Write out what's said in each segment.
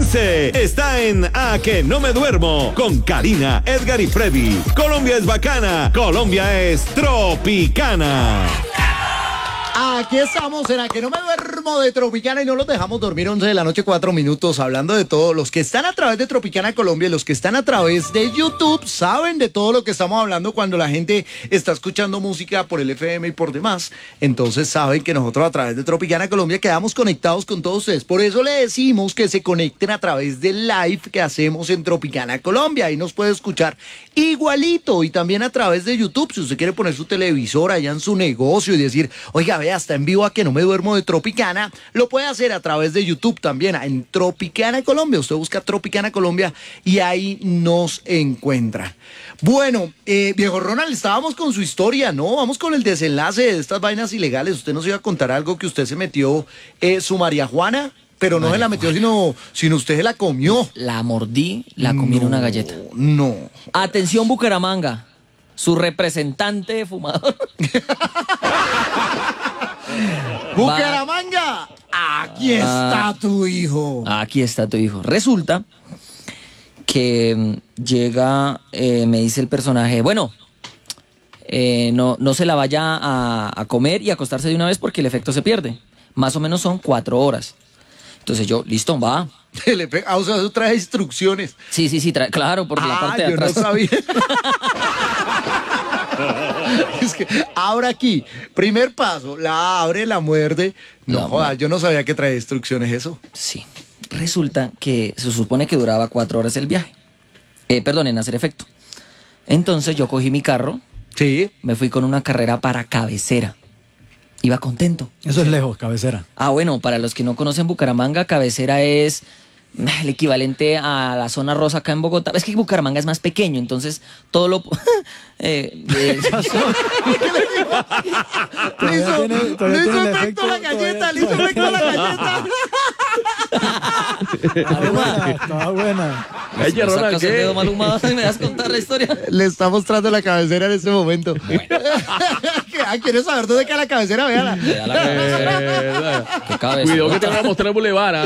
Dulce está en A Que No Me Duermo con Karina, Edgar y Freddy. Colombia es bacana, Colombia es tropicana. Aquí estamos en A Que No Me Duermo de Tropicana y no los dejamos dormir 11 de la noche, 4 minutos, hablando de todo. Los que están a través de Tropicana Colombia y los que están a través de YouTube saben de todo lo que estamos hablando cuando la gente está escuchando música por el FM y por demás. Entonces saben que nosotros a través de Tropicana Colombia quedamos conectados con todos ustedes. Por eso le decimos que se conecten a través del live que hacemos en Tropicana Colombia. Ahí nos puede escuchar igualito y también a través de YouTube. Si usted quiere poner su televisor allá en su negocio y decir, oiga, vea, está en vivo A Que No Me Duermo de Tropicana, lo puede hacer a través de YouTube también, en Tropicana Colombia. Usted busca Tropicana Colombia y ahí nos encuentra. Bueno, viejo Ronald, estábamos con su historia, ¿no? Vamos con el desenlace de estas vainas ilegales. Usted nos iba a contar algo que usted se metió su marihuana, pero no se la metió, sino usted se la comió. La mordí, la comí en una galleta. No. Atención, Bucaramanga, su representante fumador. Bucaramanga, aquí está tu hijo. Aquí está tu hijo. Resulta que llega, me dice el personaje, bueno, no se la vaya a comer y acostarse de una vez porque el efecto se pierde. Más o menos son 4 horas. Entonces yo, listo, va. O sea, eso trae instrucciones. Sí, claro, por la parte de atrás. Yo no sabía. Es que abra aquí, primer paso, la abre, la muerde. No jodas, yo no sabía que traía instrucciones eso. Sí, resulta que se supone que duraba 4 horas el viaje. En hacer efecto. Entonces yo cogí mi carro. Sí. Me fui con una carrera para Cabecera. Iba contento. Eso es lejos, Cabecera. Bueno, para los que no conocen Bucaramanga, Cabecera es el equivalente a la zona rosa acá en Bogotá. Es que Bucaramanga es más pequeño, entonces todo lo... Le hizo efecto la galleta, le hizo efecto la galleta. Estaba buena. Ella, Ronald, ¿qué? ¿Me vas a contar la historia? Le está mostrando la cabecera en este momento. Bueno. ¿Quieres saber dónde queda la cabecera? Véala. Cuidado que te van a mostrar el bulevar.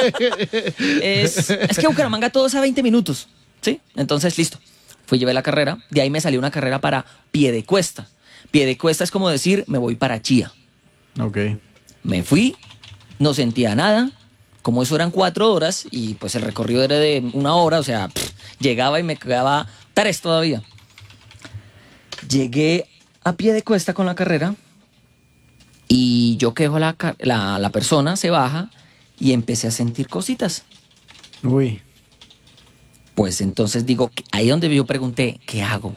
Es que Bucaramanga todo es a 20 minutos, ¿sí? Entonces, listo. Llevé la carrera. De ahí me salió una carrera para Piedecuesta. Piedecuesta es como decir, me voy para Chía. Ok. Me fui, no sentía nada. Como eso eran 4 horas y pues el recorrido era de 1 hora, o sea, llegaba y me quedaba 3 todavía. Llegué a Piedecuesta con la carrera y yo quejo la persona, se baja y empecé a sentir cositas. Uy. Pues entonces digo, ahí donde yo pregunté, ¿qué hago?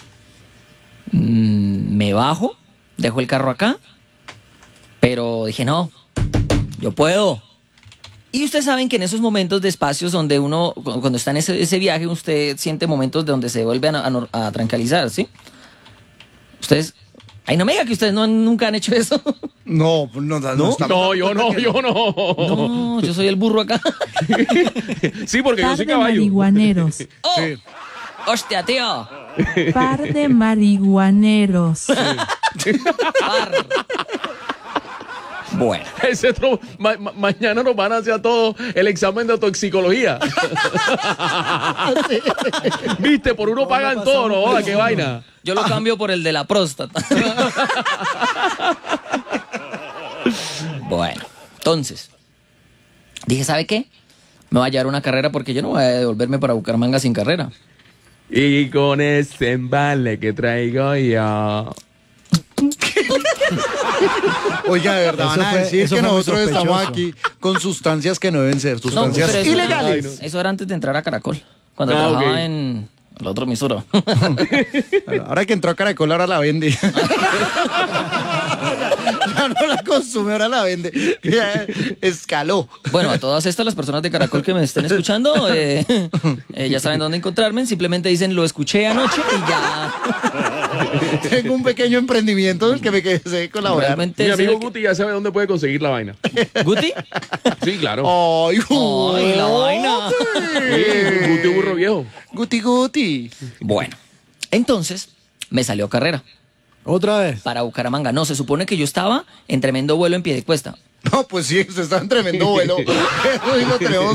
Me bajo, dejo el carro acá, pero dije, no, yo puedo. Y ustedes saben que en esos momentos de espacios donde uno, cuando está en ese viaje, usted siente momentos de donde se vuelve a tranquilizar, ¿sí? Ustedes... Ay, no me diga que ustedes nunca han hecho eso. No, yo no. No, yo soy el burro acá. Sí, porque yo soy caballo. Marihuaneros. ¡Oh! Sí. ¡Hostia, tío! Par de marihuaneros. Sí. Bueno. Mañana nos van a hacer a todos el examen de toxicología. Viste, por uno pagan todo, ¿no? Hola, qué vaina. Yo lo cambio por el de la próstata. Bueno, entonces, dije, ¿sabe qué? Me voy a llevar una carrera porque yo no voy a devolverme para Bucaramanga sin carrera. Y con ese embale que traigo yo... Oiga, de verdad, van a decir que nosotros estamos aquí con sustancias que no deben ser, sustancias ilegales. Eso era antes de entrar a Caracol, cuando trabajaba en el otro emisora. Ahora que entró a Caracol, ahora la vende. Ya no la consume, ahora la vende. Escaló. Bueno, a todas estas las personas de Caracol que me estén escuchando, ya saben dónde encontrarme. Simplemente dicen, lo escuché anoche y ya. Tengo un pequeño emprendimiento del que me quedé colaborar. Realmente mi amigo Guti ya sabe dónde puede conseguir la vaina. ¿Guti? Sí, claro. ¡Ay, la vaina! Sí, Guti burro viejo. Guti. Bueno, entonces me salió carrera. ¿Otra vez? Para Bucaramanga. No, se supone que yo estaba en tremendo vuelo en Piedecuesta. No, pues sí, usted está en tremendo vuelo. Eso sí lo tenemos